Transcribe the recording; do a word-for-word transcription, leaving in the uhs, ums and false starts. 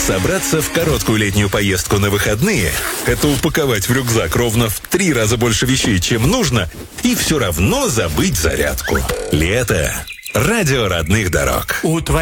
Собраться в короткую летнюю поездку на выходные – это упаковать в рюкзак ровно в три раза больше вещей, чем нужно, и все равно забыть зарядку. Лето. Радио родных дорог.